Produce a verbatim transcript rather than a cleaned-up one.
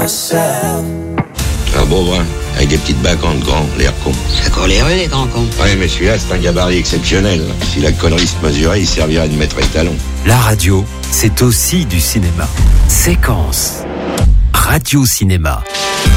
myself. Un beau brun, avec des petites bacantes grands, l'air con. Ça court les rues, les grands cons. Ouais, mais celui-là, c'est un gabarit exceptionnel. Si la connerie se mesurait, il servirait de maître étalon. La radio, c'est aussi du cinéma. Séquence. Radio Cinéma.